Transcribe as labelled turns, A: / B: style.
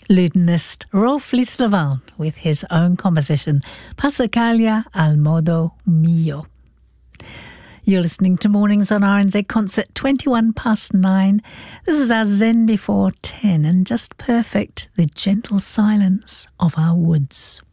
A: lutenist Rolf Lislevaan with his own composition, Passacaglia al modo mio. You're listening to Mornings on RNZ Concert, 9:21. This is our Zen Before 10, and just perfect, the gentle silence of our woods.